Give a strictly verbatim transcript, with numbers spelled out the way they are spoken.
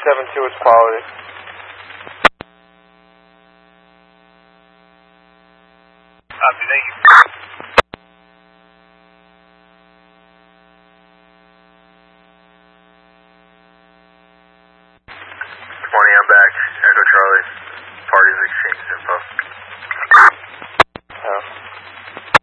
seven two is quality. Copy, thank you. Good morning, I'm back. Echo Charlie. Parties exchange info.